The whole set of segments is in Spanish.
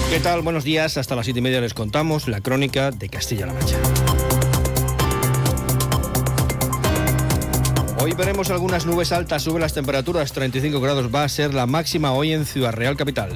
¿Qué tal? Buenos días. Hasta las 7:30 les contamos la crónica de Castilla-La Mancha. Hoy veremos algunas nubes altas, suben las temperaturas, 35 grados va a ser la máxima hoy en Ciudad Real capital.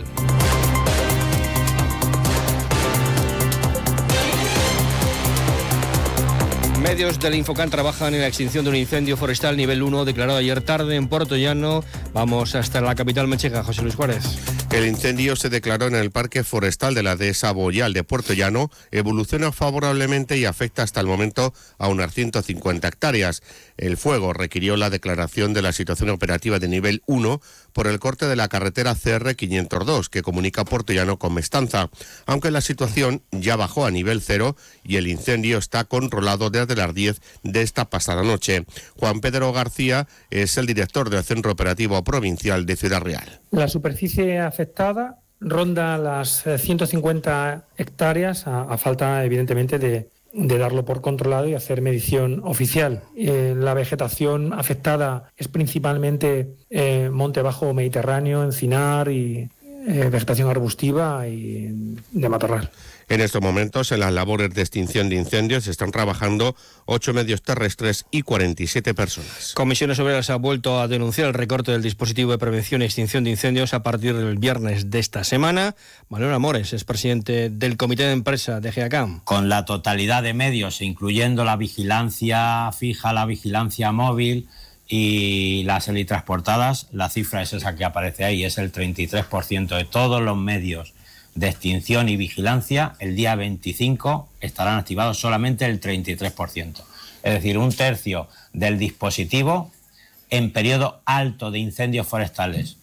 Medios del Infocan trabajan en la extinción de un incendio forestal nivel 1 declarado ayer tarde en Puerto Llano. Vamos hasta la capital manchega, José Luis Juárez. El incendio se declaró en el Parque Forestal de la Dehesa Boyal de Puerto Llano, evoluciona favorablemente y afecta hasta el momento a unas 150 hectáreas. El fuego requirió la declaración de la situación operativa de nivel 1 por el corte de la carretera CR 502 que comunica Puerto Llano con Mestanza, aunque la situación ya bajó a nivel 0 y el incendio está controlado desde las 10 de esta pasada noche. Juan Pedro García es el director del Centro Operativo Provincial de Ciudad Real. La superficie afectada ronda las 150 hectáreas a falta, evidentemente, de darlo por controlado y hacer medición oficial. La vegetación afectada es principalmente monte bajo mediterráneo, encinar y vegetación arbustiva y de matorral. En estos momentos, en las labores de extinción de incendios están trabajando 8 medios terrestres y 47 personas. Comisiones Obreras ha vuelto a denunciar el recorte del dispositivo de prevención y extinción de incendios a partir del viernes de esta semana. Manuel Amores es presidente del Comité de Empresa de GEACAM. Con la totalidad de medios, incluyendo la vigilancia fija, la vigilancia móvil y las helitransportadas, la cifra es esa que aparece ahí, es el 33% de todos los medios de extinción y vigilancia. El día 25 estarán activados solamente el 33%. Es decir, un tercio del dispositivo en periodo alto de incendios forestales.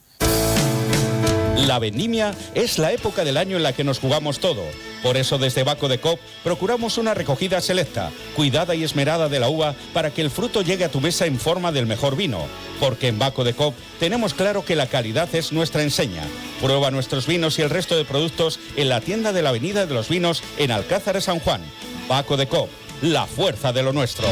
La vendimia es la época del año en la que nos jugamos todo. Por eso desde Baco de Coop procuramos una recogida selecta, cuidada y esmerada de la uva para que el fruto llegue a tu mesa en forma del mejor vino. Porque en Baco de Coop tenemos claro que la calidad es nuestra enseña. Prueba nuestros vinos y el resto de productos en la tienda de la Avenida de los Vinos en Alcázar de San Juan. Baco de Coop, la fuerza de lo nuestro.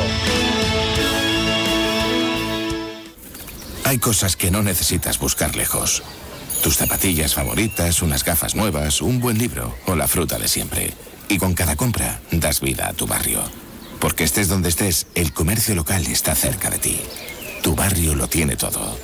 Hay cosas que no necesitas buscar lejos. Tus zapatillas favoritas, unas gafas nuevas, un buen libro o la fruta de siempre. Y con cada compra das vida a tu barrio. Porque estés donde estés, el comercio local está cerca de ti. Tu barrio lo tiene todo.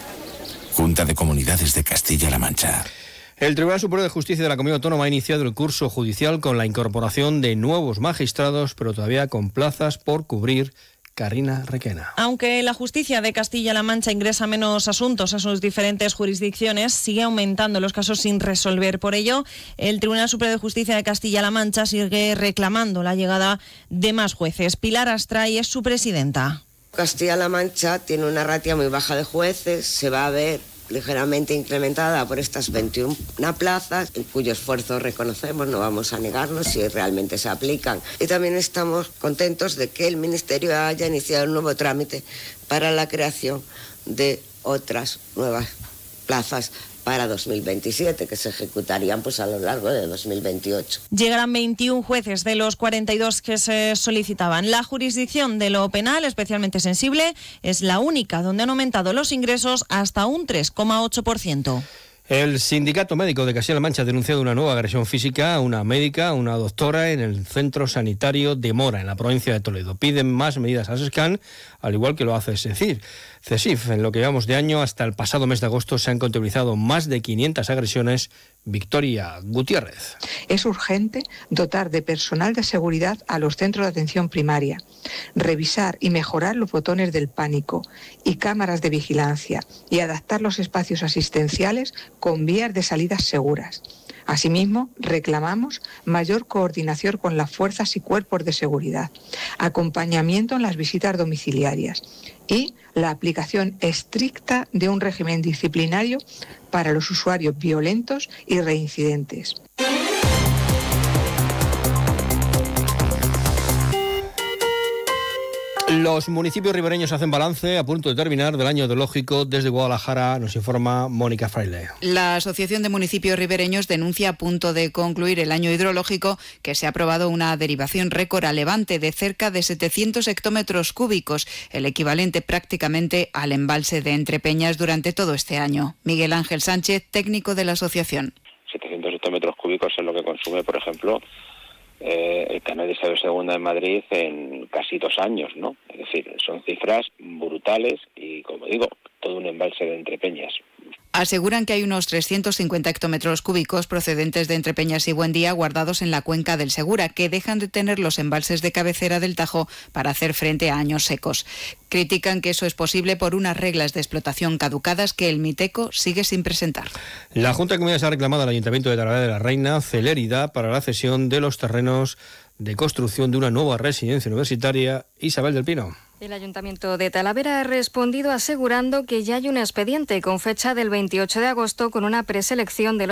Junta de Comunidades de Castilla-La Mancha. El Tribunal Superior de Justicia de la Comunidad Autónoma ha iniciado el curso judicial con la incorporación de nuevos magistrados, pero todavía con plazas por cubrir. Carina Requena. Aunque la justicia de Castilla-La Mancha ingresa menos asuntos a sus diferentes jurisdicciones, sigue aumentando los casos sin resolver. Por ello, el Tribunal Superior de Justicia de Castilla-La Mancha sigue reclamando la llegada de más jueces. Pilar Astray es su presidenta. Castilla-La Mancha tiene una ratio muy baja de jueces, se va a ver ligeramente incrementada por estas 21 plazas, en cuyo esfuerzo reconocemos, no vamos a negarnos si realmente se aplican. Y también estamos contentos de que el Ministerio haya iniciado un nuevo trámite para la creación de otras nuevas plazas para 2027, que se ejecutarían a lo largo de 2028. Llegarán 21 jueces de los 42 que se solicitaban. La jurisdicción de lo penal, especialmente sensible, es la única donde han aumentado los ingresos hasta un 3,8%. El Sindicato Médico de Castilla-La Mancha ha denunciado una nueva agresión física a una médica, una doctora, en el centro sanitario de Mora, en la provincia de Toledo. Piden más medidas a SESCAN, al igual que lo hace CESIF. En lo que llevamos de año, hasta el pasado mes de agosto, se han contabilizado más de 500 agresiones. Victoria Gutiérrez. Es urgente dotar de personal de seguridad a los centros de atención primaria, revisar y mejorar los botones del pánico y cámaras de vigilancia y adaptar los espacios asistenciales con vías de salidas seguras. Asimismo, reclamamos mayor coordinación con las fuerzas y cuerpos de seguridad, acompañamiento en las visitas domiciliarias y la aplicación estricta de un régimen disciplinario para los usuarios violentos y reincidentes. Los municipios ribereños hacen balance a punto de terminar del año hidrológico. Desde Guadalajara nos informa Mónica Fraile. La Asociación de Municipios Ribereños denuncia a punto de concluir el año hidrológico que se ha aprobado una derivación récord a Levante de cerca de 700 hectómetros cúbicos, el equivalente prácticamente al embalse de Entrepeñas durante todo este año. Miguel Ángel Sánchez, técnico de la asociación. 700 hectómetros cúbicos es lo que consume, por ejemplo, el canal de Isabel II en Madrid en casi 2 años, ¿no? Es decir, son cifras brutales y, como digo, todo un embalse de Entrepeñas. Aseguran que hay unos 350 hectómetros cúbicos procedentes de Entrepeñas y Buendía guardados en la cuenca del Segura, que dejan de tener los embalses de cabecera del Tajo para hacer frente a años secos. Critican que eso es posible por unas reglas de explotación caducadas que el Miteco sigue sin presentar. La Junta de Comunidades ha reclamado al Ayuntamiento de Talavera de la Reina celeridad para la cesión de los terrenos de construcción de una nueva residencia universitaria. Isabel del Pino. El Ayuntamiento de Talavera ha respondido asegurando que ya hay un expediente con fecha del 28 de agosto con una preselección de los